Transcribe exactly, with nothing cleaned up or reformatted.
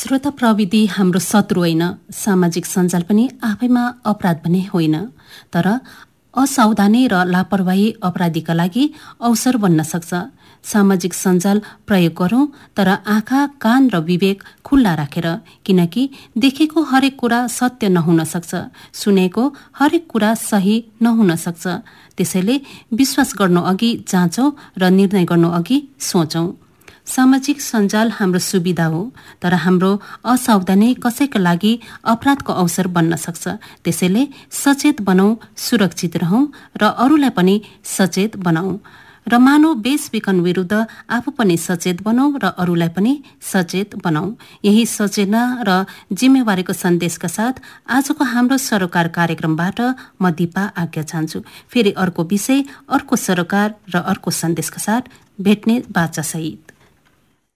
श्रोता, प्रविधि हाम्रो शत्रु होइन, सामाजिक सञ्जाल पनि आफैमा अपराध भने होइन, तर असावधानी र लापरवाही अपराधीका लागि अवसर बन्न सक्छ। सामाजिक सञ्जाल प्रयोग गरौँ, तर आँखा, कान र विवेक खुल्ला राखेर, किनकि देखेको हरेक कुरा सत्य नहुन सक्छ, सुनेको हरेक कुरा सही नहुन सक्छ। त्यसैले विश्वास गर्नु अघि जाँचौँ र निर्णय गर्नु अघि सोचौँ। सामाजिक सञ्जाल हाम्रो सुविधा हो, तर हाम्रो असावधानी कसैका लागि अपराधको अवसर बन्न सक्छ। त्यसैले सचेत बनाऊ, सुरक्षित रहौं र अरूलाई पनि सचेत बनाऊ र मानव बेचबिखन विरुद्ध आफू पनि सचेत बनाऊ र अरूलाई पनि सचेत बनाऊ। यही सचेतना र जिम्मेवारीको सन्देशका साथ आजको हाम्रो सरोकार कार्यक्रमबाट म दिपा आज्ञा चाहन्छु। फेरि अर्को विषय, अर्को सरोकार र अर्को सन्देशका साथ भेट्ने बाचा सहित।